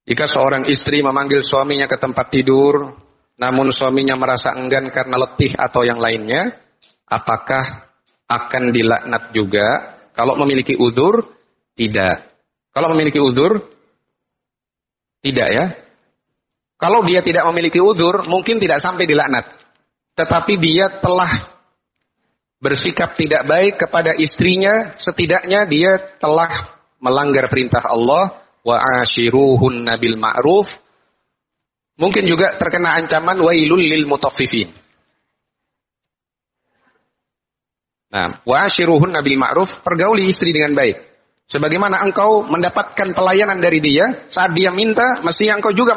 Jika seorang istri memanggil suaminya ke tempat tidur, namun suaminya merasa enggan karena letih atau yang lainnya, apakah akan dilaknat juga? Kalau memiliki uzur, tidak. Kalau memiliki uzur, tidak ya. Kalau dia tidak memiliki uzur, mungkin tidak sampai dilaknat. Tetapi dia telah bersikap tidak baik kepada istrinya, setidaknya dia telah melanggar perintah Allah, wa ashiruhunna bil ma'ruf. Mungkin juga terkena ancaman wailul lil mutaffifin. Nah, wa ashiruhunna bil ma'ruf, pergauli istri dengan baik. Sebagaimana engkau mendapatkan pelayanan dari dia, saat dia minta, mestinya engkau juga